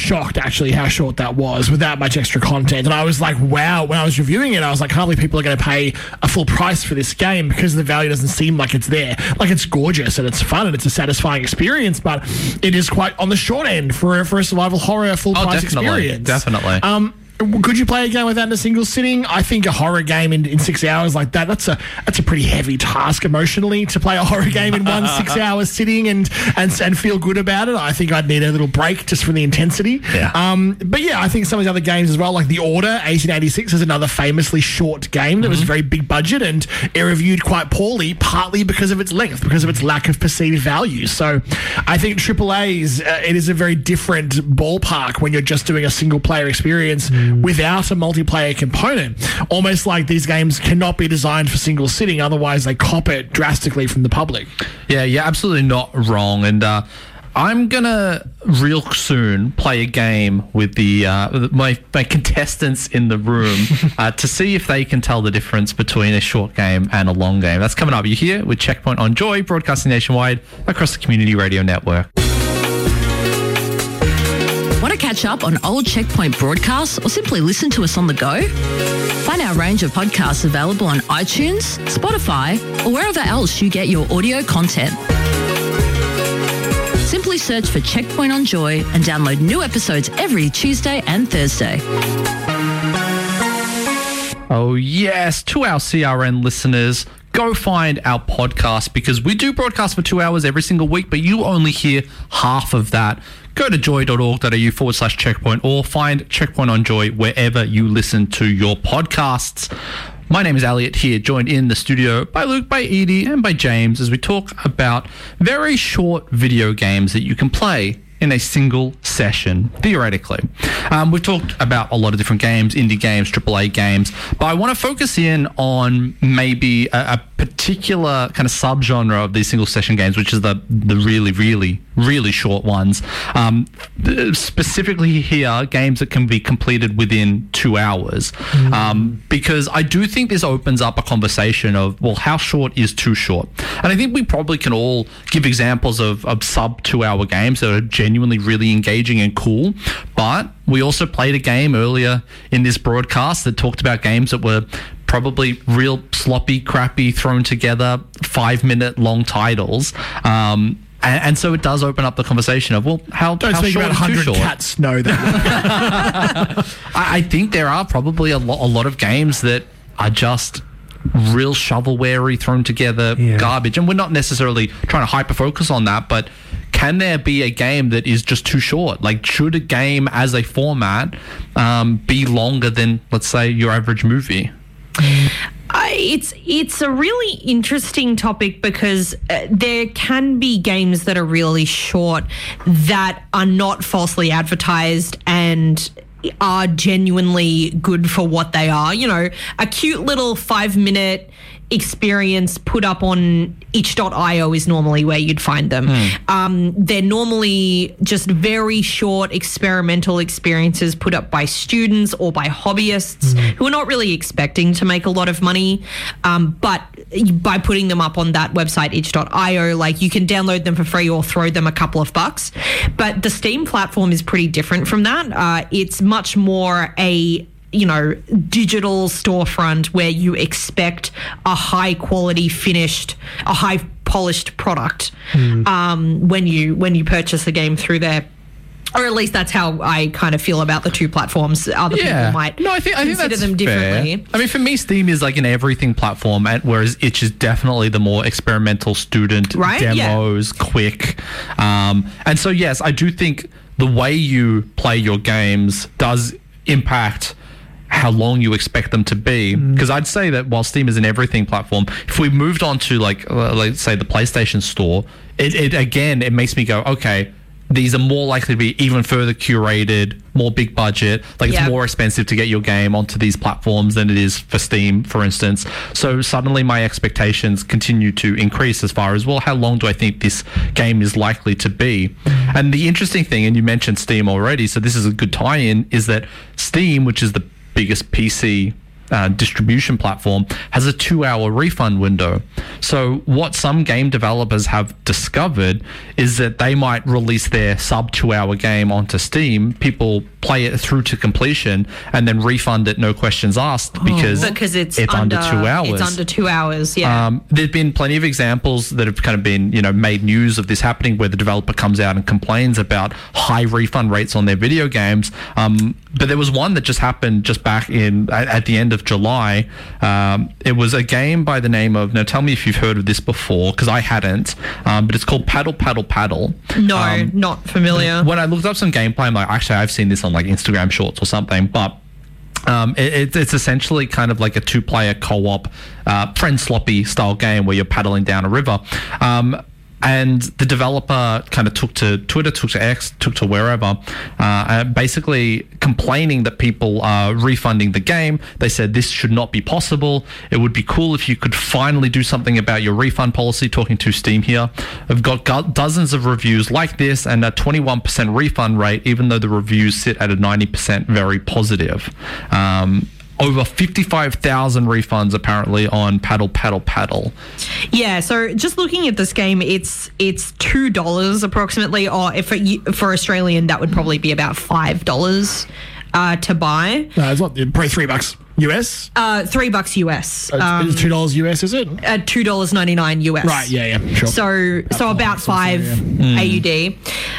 actually how short that was without much extra content. And I was like, wow, when I was reviewing it, I was like, can't believe people are going to pay a full price for this game because the value doesn't seem like it's there. Like, it's gorgeous and it's fun and it's a satisfying experience, but it is quite on the short end for, for a survival horror full Oh, price definitely, experience. definitely. Um, could you play a game without in a single sitting? I think a horror game in, in six hours like that, that's a that's a pretty heavy task emotionally to play a horror game in one six hour sitting and, and and feel good about it. I think I'd need a little break just from the intensity. Yeah. Um, but yeah, I think some of the other games as well, like The Order, eighteen eighty-six is another famously short game that mm-hmm. was very big budget and it reviewed quite poorly, partly because of its length, because of its lack of perceived value. So I think triple A's, uh, it is a very different ballpark when you're just doing a single player experience mm. without a multiplayer component. Almost like these games cannot be designed for single sitting, otherwise they cop it drastically from the public. Yeah, you're absolutely not wrong. And uh, I'm going to real soon play a game with the uh, my, my contestants in the room uh, to see if they can tell the difference between a short game and a long game. That's coming up. You're here with Checkpoint on Joy, broadcasting nationwide across the Community Radio Network. Want to catch up on old Checkpoint broadcasts or simply listen to us on the go? Find our range of podcasts available on iTunes, Spotify, or wherever else you get your audio content. Simply search for Checkpoint on Joy and download new episodes every Tuesday and Thursday. Oh, yes. To our C R N listeners, go find our podcast because we do broadcast for two hours every single week, but you only hear half of that. Go to joy.org.au forward slash checkpoint or find Checkpoint on Joy wherever you listen to your podcasts. My name is Elliot here, joined in the studio by Luke, by Edie, and by James as we talk about very short video games that you can play in a single session, theoretically. Um, we've talked about a lot of different games, indie games, triple A games, but I want to focus in on maybe a, a particular kind of subgenre of these single session games, which is the the really, really, really short ones. Um, specifically here, games that can be completed within two hours. Mm. Um, because I do think this opens up a conversation of, well, how short is too short? And I think we probably can all give examples of, of sub two hour games that are genuinely really engaging and cool. But we also played a game earlier in this broadcast that talked about games that were probably real sloppy, crappy, thrown together, five minute long titles. Um, and, and so it does open up the conversation of, well, how, Don't how speak short about is too one hundred short? cats know that. I, I think there are probably a, lo- a lot of games that are just real shovelware-y, thrown together Yeah. garbage. And we're not necessarily trying to hyper-focus on that, but can there be a game that is just too short? Like, should a game as a format um, be longer than, let's say, your average movie? Uh, it's it's a really interesting topic because uh, there can be games that are really short that are not falsely advertised and are genuinely good for what they are. You know, a cute little five-minute experience put up on itch dot io is normally where you'd find them. Mm. Um, they're normally just very short experimental experiences put up by students or by hobbyists mm. who are not really expecting to make a lot of money. Um, but by putting them up on that website, itch dot io, like, you can download them for free or throw them a couple of bucks. But the Steam platform is pretty different from that. Uh, it's much more a you know, digital storefront where you expect a high quality finished, a high polished product mm. um, when you when you purchase a game through there. Or at least that's how I kind of feel about the two platforms. Other yeah. people might no, I think, I think consider that's them differently. Fair. I mean, for me, Steam is like an everything platform, whereas Itch is definitely the more experimental student right? demos, yeah. quick. Um, and so, yes, I do think the way you play your games does impact how long you expect them to be. Because mm. I'd say that while Steam is an everything platform, if we moved on to like, uh, like say the PlayStation Store, it, it again, it makes me go, okay, these are more likely to be even further curated, more big budget. Like it's yep. more expensive to get your game onto these platforms than it is for Steam, for instance. So suddenly my expectations continue to increase as far as, well, how long do I think this game is likely to be? And the interesting thing, and you mentioned Steam already, so this is a good tie-in, is that Steam, which is the biggest P C uh, distribution platform, has a two-hour refund window. So what some game developers have discovered is that they might release their sub two-hour game onto Steam, people play it through to completion, and then refund it no questions asked because, because it's, it's under, under two hours. It's under two hours, yeah. Um, there's been plenty of examples that have kind of been, you know, made news of this happening where the developer comes out and complains about high refund rates on their video games. Um, but there was one that just happened just back in at, at the end of July. Um, it was a game by the name of, now tell me if you've heard of this before, because I hadn't, um, but it's called Paddle Paddle Paddle. No, Um, not familiar. When I looked up some gameplay, I'm like, actually, I've seen this on like Instagram Shorts or something, but Um, it, it, it's essentially kind of like a two-player co-op, uh, friend sloppy style game where you're paddling down a river. Um, and the developer kind of took to Twitter, took to X, took to wherever, uh, basically complaining that people are refunding the game. They said this should not be possible. It would be cool if you could finally do something about your refund policy. Talking to Steam here. I've got go- dozens of reviews like this and a twenty-one percent refund rate, even though the reviews sit at a ninety percent very positive. Um, over fifty-five thousand refunds apparently on Paddle Paddle Paddle. Yeah, so just looking at this game, it's it's two dollars approximately, or if it, for Australian, that would probably be about five dollars uh, to buy. No, it's not, probably three bucks U S. Uh, three bucks U S. Um, it's two dollars U S, is it? uh, two dollars ninety-nine U S. Right, yeah, yeah, sure. So so about five yeah. A U D.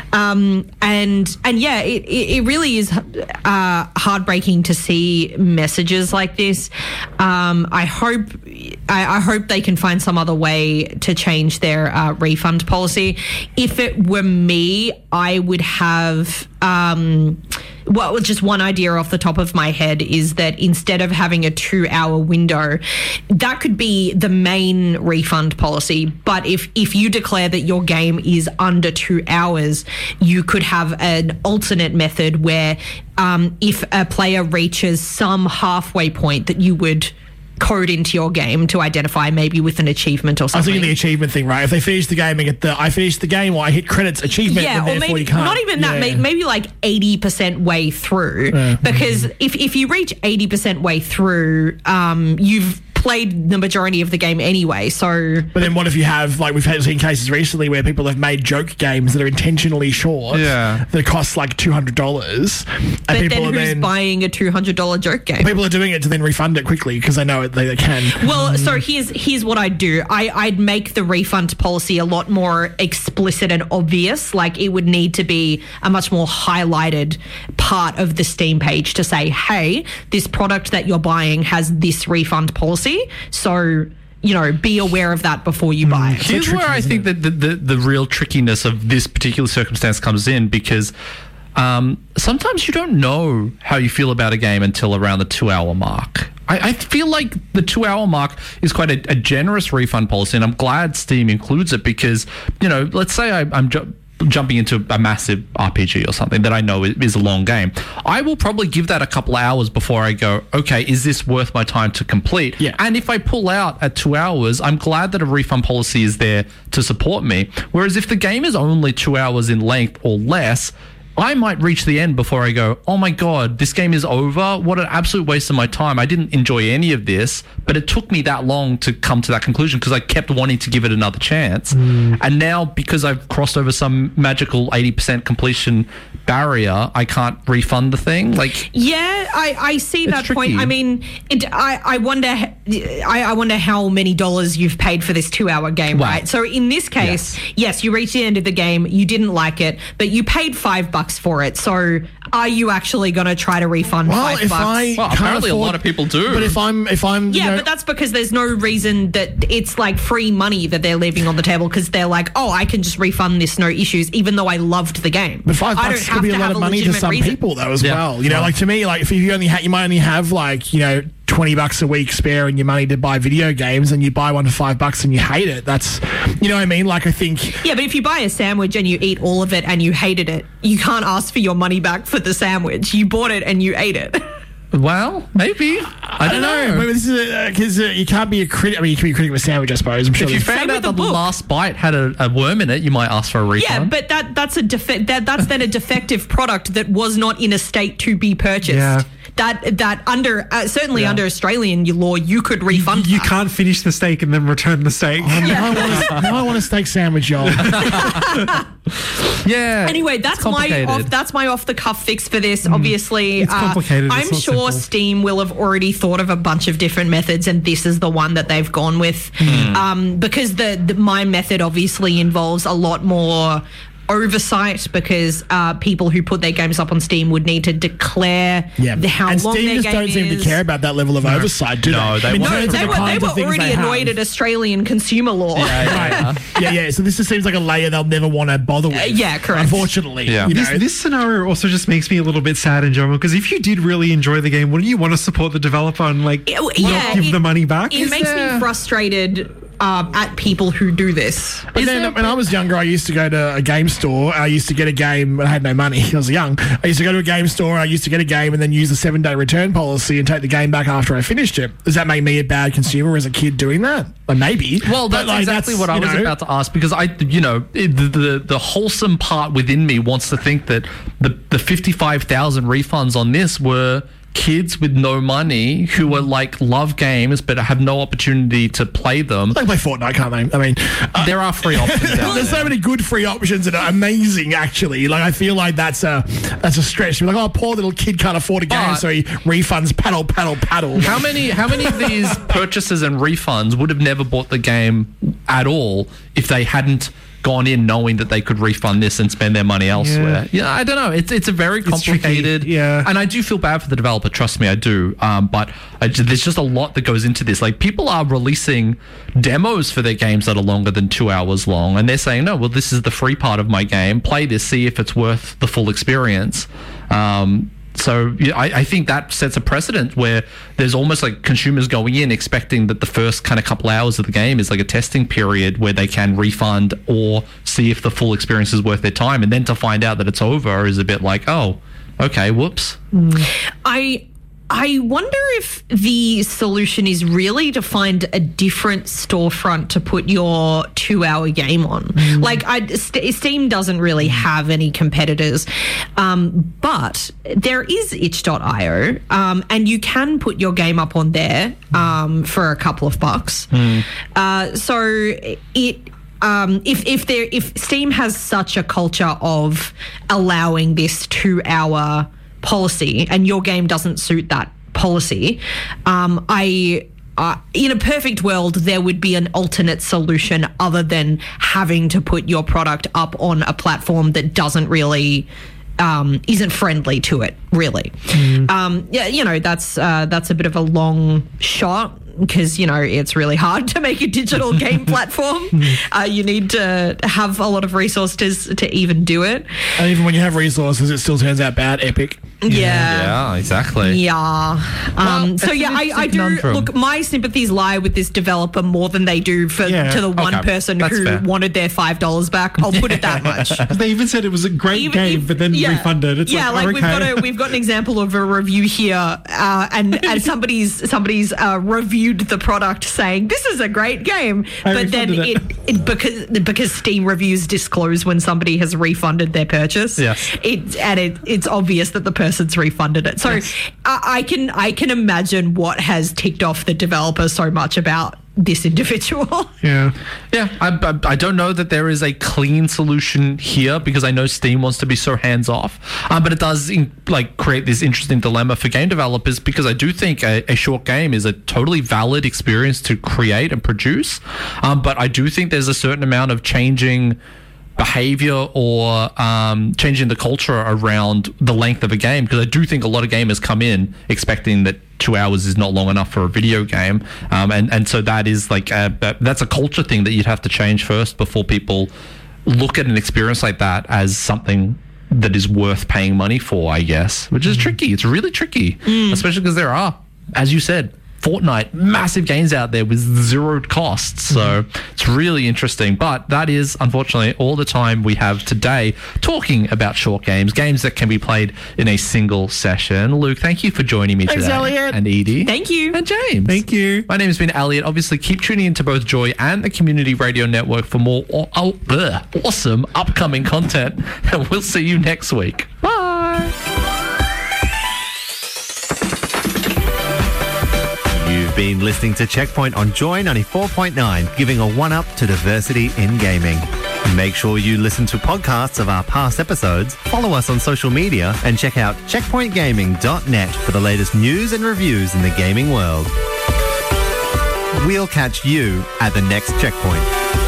Um, and and yeah, it, it, it really is uh, heartbreaking to see messages like this. Um, I hope I, I hope they can find some other way to change their uh, refund policy. If it were me, I would have um, well, just one idea off the top of my head is that instead of having a two-hour window, that could be the main refund policy. But if if you declare that your game is under two hours, you could have an alternate method where um, if a player reaches some halfway point that you would code into your game to identify maybe with an achievement or I was something. thinking the achievement thing, right? If they finish the game and get the I finished the game or I hit credits achievement, yeah, then or therefore maybe you can't. not even that, Yeah. may- maybe like eighty percent way through. Yeah. Because if, if you reach eighty percent way through, um, you've played the majority of the game anyway. So, But then what if you have, like we've had seen cases recently where people have made joke games that are intentionally short, Yeah. that cost like two hundred dollars, and but people then are who's then buying a two hundred dollars joke game? people are doing it to then refund it quickly because they know it, they, they can. Well, so here's here's what I'd do. I, I'd make the refund policy a lot more explicit and obvious. Like it would need to be a much more highlighted part of the Steam page to say, hey, this product that you're buying has this refund policy. So, you know, be aware of that before you buy it. Here's where I think that the, the, the real trickiness of this particular circumstance comes in, because um, sometimes you don't know how you feel about a game until around the two-hour mark. I, I feel like the two-hour mark is quite a, a generous refund policy, and I'm glad Steam includes it because, you know, let's say I, I'm... Ju- jumping into a massive R P G or something that I know is a long game, I will probably give that a couple of hours before I go, okay, is this worth my time to complete? Yeah. And if I pull out at two hours, I'm glad that a refund policy is there to support me. Whereas if the game is only two hours in length or less, I might reach the end before I go, oh my God, this game is over. What an absolute waste of my time. I didn't enjoy any of this, but it took me that long to come to that conclusion because I kept wanting to give it another chance. Mm. And now because I've crossed over some magical eighty percent completion barrier, I can't refund the thing. Like, yeah, I, I see that tricky. point. I mean, it, I, I wonder I, I wonder how many dollars you've paid for this two-hour game, Wow. right? So in this case, yes. yes, you reached the end of the game, you didn't like it, but you paid five bucks for it. So are you actually going to try to refund Well, five if bucks? I well, can't apparently a afford- lot of people do. But if I'm, if I'm, yeah, you know, but that's because there's no reason that it's like free money that they're leaving on the table because they're like, oh, I can just refund this, no issues, even though I loved the game. But five I bucks don't could be a have lot have of a money to legitimate some reason. people, though, as Yeah. well. You know, Right. like to me, like if you only ha- you might only have like you know twenty bucks a week spare in your money to buy video games, and you buy one for five bucks and you hate it. That's, you know what I mean? Like I think. Yeah, but if you buy a sandwich and you eat all of it and you hated it, you can't ask for your money back for the sandwich. You bought it and you ate it. well, maybe. I I don't know. Maybe this is because uh, you can't be a critic. I mean, you can be a critic of a sandwich, I suppose. I'm sure. If you there's- found Same out with the the book. last bite had a, a worm in it, you might ask for a refund. Yeah, but that that's a defe- that that's then a defective product that was not in a state to be purchased. Yeah. that that under uh, certainly Yeah. under Australian law, you could refund. You that. can't finish the steak and then return the steak. Now, I want a, now I want a steak sandwich, y'all. Yeah. Anyway, that's it's my complicated. off, that's my off the cuff fix for this. Obviously, It's uh, complicated, it's I'm not sure simple. Steam will have already thought of a bunch of different methods, and this is the one that they've gone with. Hmm. Um, because the, the my method obviously involves a lot more oversight, because uh, people who put their games up on Steam would need to declare Yeah, the, how and long Steam their just game don't seem is. to care about that level of oversight, do No, they? they I mean, won't. in terms They of were, the they kinds were of things already they have. annoyed at Australian consumer law. Right. yeah, yeah. So this just seems like a layer they'll never want to bother with. Uh, yeah, correct. Unfortunately. Yeah. You This, know, this scenario also just makes me a little bit sad in general, because if you did really enjoy the game, wouldn't you want to support the developer and like Yeah, not yeah, give it- the money back? It makes me frustrated um, at people who do this. But then when I was younger, I used to go to a game store. I used to get a game. I had no money. I was young. I used to go to a game store. I used to get a game and then use the seven-day return policy and take the game back after I finished it. Does that make me a bad consumer as a kid doing that? Like, maybe. Well, But, that's like, exactly what I you was know, about to ask, because I, you know, it, the, the the wholesome part within me wants to think that the the fifty-five thousand refunds on this were kids with no money who are like love games but have no opportunity to play them. They play Fortnite, can't they? I mean, uh, There are free options out there's there. so many good free options that are amazing, actually. Like, I feel like that's a that's a stretch. You're like, oh, poor little kid can't afford a game, But- so he refunds paddle, paddle, paddle. How many how many of these purchases and refunds would have never bought the game at all if they hadn't gone in knowing that they could refund this and spend their money elsewhere? Yeah, I don't know. It's it's a very tricky, complicated. yeah. And I do feel bad for the developer. Trust me, I do. Um, but I, ju- there's just a lot that goes into this. Like, people are releasing demos for their games that are longer than two hours long, and they're saying, no, well, this is the free part of my game. Play this, see if it's worth the full experience. Um, So yeah, I, I think that sets a precedent where there's almost like consumers going in expecting that the first kind of couple hours of the game is like a testing period where they can refund or see if the full experience is worth their time. And then to find out that it's over is a bit like, oh, okay, whoops. I I wonder if the solution is really to find a different storefront to put your two-hour game on. Like, I, St- Steam doesn't really have any competitors, um, but there is itch dot io, um, and you can put your game up on there um, for a couple of bucks. Uh, so it. Um, if if there if Steam has such a culture of allowing this two-hour policy and your game doesn't suit that policy, um, I uh, in a perfect world there would be an alternate solution other than having to put your product up on a platform that doesn't really um, isn't friendly to it, really. Um, yeah, you know, that's uh, that's a bit of a long shot, because, you know, it's really hard to make a digital game platform. Uh, you need to have a lot of resources to even do it. And even when you have resources, it still turns out bad. Epic. Yeah. Yeah, exactly. Yeah. Um, Well, so it's yeah, an I, I interesting do conundrum. look. My sympathies lie with this developer more than they do for Yeah. to the one Okay, person that's who fair. wanted their five dollars back. I'll put it that much. They even said it was a great Even game, if- but then yeah. refunded. It's yeah, like, like, we've okay. got a we've got an example of a review here, uh, and and somebody's somebody's uh, reviewed the product saying this is a great game, I but then refunded it, it because because Steam reviews disclose when somebody has refunded their purchase. Yes. it and it, it's obvious that the person's refunded it. So I, I can I can imagine what has ticked off the developer so much about this individual. Yeah. Yeah, I, I, I don't know that there is a clean solution here, because I know Steam wants to be so hands off, um, but it does in, like create this interesting dilemma for game developers, because I do think a, a short game is a totally valid experience to create and produce, um, but I do think there's a certain amount of changing behavior or um, changing the culture around the length of a game, because I do think a lot of gamers come in expecting that two hours is not long enough for a video game, um, and and so that is like a, that- that's a culture thing that you'd have to change first before people look at an experience like that as something that is worth paying money for, I guess, which is tricky. It's really tricky, especially because there are, as you said, Fortnite, massive games out there with zero costs. So it's really interesting. But that is, unfortunately, all the time we have today talking about short games, games that can be played in a single session. Luke, thank you for joining me Thanks, today. Elliot. And Edie. Thank you. And James. Thank you. My name has been Elliot. Obviously, keep tuning into both Joy and the Community Radio Network for more aw- aw- bleh, awesome upcoming content. And we'll see you next week. Bye. You've been listening to Checkpoint on Joy ninety-four point nine, giving a one-up to diversity in gaming. Make sure you listen to podcasts of our past episodes, follow us on social media, and check out checkpoint gaming dot net for the latest news and reviews in the gaming world. We'll catch you at the next checkpoint.